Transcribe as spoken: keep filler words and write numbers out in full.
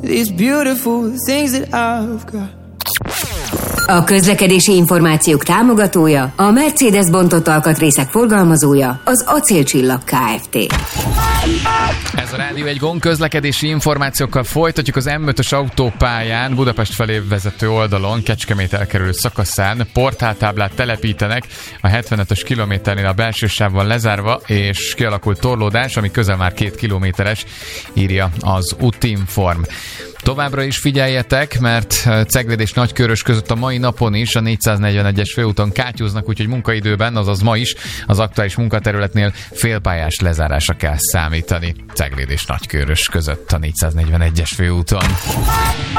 these beautiful things that I've got. A közlekedési információk támogatója, a Mercedes bontott alkatrészek forgalmazója, az Acélcsillag Kft. Ez a Rádió egy gond, közlekedési információkkal folytatjuk az M ötös autópályán, Budapest felé vezető oldalon, Kecskemét elkerülő szakaszán portáltáblát telepítenek, a hetvenötös kilométernél a belső sávban lezárva, és kialakult torlódás, ami közel már két kilométeres, írja az Útinform. Továbbra is figyeljetek, mert Cegléd és Nagykörös között a mai napon is a négyszáznegyvenegyes főúton kátyúznak, úgyhogy munkaidőben, azaz ma is az aktuális munkaterületnél félpályás lezárásra kell számítani Cegléd és Nagykörös között a négyszáznegyvenegyes főúton.